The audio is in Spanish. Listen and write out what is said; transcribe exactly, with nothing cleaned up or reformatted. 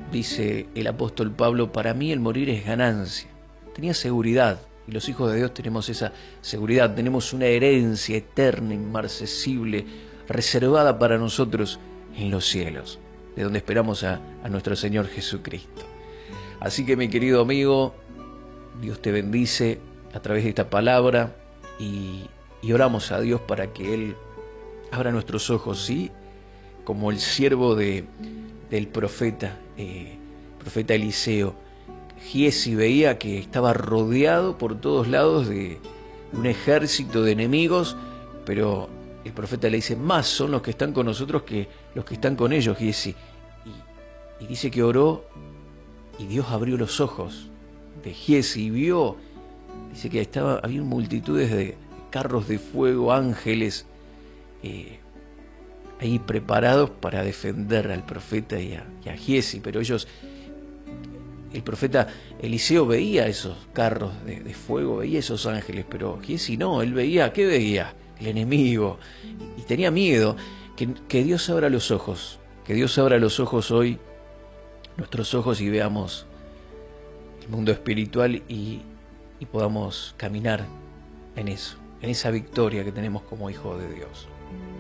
dice el apóstol Pablo, para mí el morir es ganancia. Tenía seguridad, y los hijos de Dios tenemos esa seguridad, tenemos una herencia eterna, inmarcesible, reservada para nosotros en los cielos, de donde esperamos a, a nuestro Señor Jesucristo. Así que, mi querido amigo, Dios te bendice a través de esta palabra y, y oramos a Dios para que Él abra nuestros ojos, ¿sí? Como el siervo de, del profeta, eh, profeta Eliseo. Giezi veía que estaba rodeado por todos lados de un ejército de enemigos, pero el profeta le dice, más son los que están con nosotros que los que están con ellos, Giezi. Y, y dice que oró y Dios abrió los ojos de Giezi y vio, dice que estaba, había multitudes de carros de fuego, ángeles, eh, ahí preparados para defender al profeta y a, y a Giezi, pero ellos, el profeta Eliseo veía esos carros de, de fuego, veía esos ángeles, pero Giezi no, él veía, ¿qué veía? El enemigo, y tenía miedo. Que, que Dios abra los ojos, que Dios abra los ojos hoy, nuestros ojos, y veamos el mundo espiritual y, y podamos caminar en eso, en esa victoria que tenemos como hijos de Dios.